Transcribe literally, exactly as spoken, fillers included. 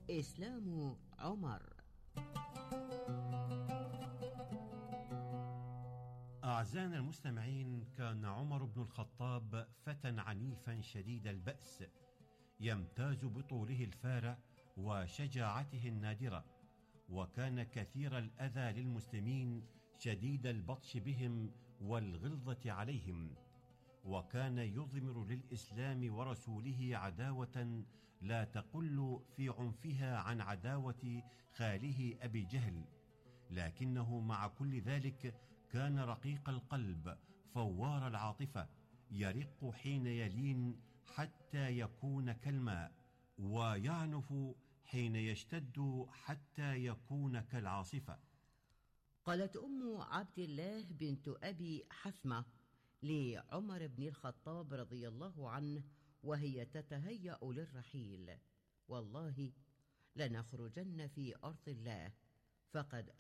إسلام عمر. أعزائنا المستمعين، كان عمر بن الخطاب فتى عنيفا شديد البأس، يمتاز بطوله الفارع وشجاعته النادرة، وكان كثير الأذى للمسلمين شديد البطش بهم والغلظة عليهم، وكان يضمر للإسلام ورسوله عداوة لا تقل في عنفها عن عداوة خاله أبي جهل، لكنه مع كل ذلك كان رقيق القلب فوار العاطفة، يرق حين يلين حتى يكون كالماء، ويعنف حين يشتد حتى يكون كالعاصفة. قالت أم عبد الله بنت أبي حثمة لعمر بن الخطاب رضي الله عنه وهي تتهيأ للرحيل: والله لنخرجن في أرض الله، فقد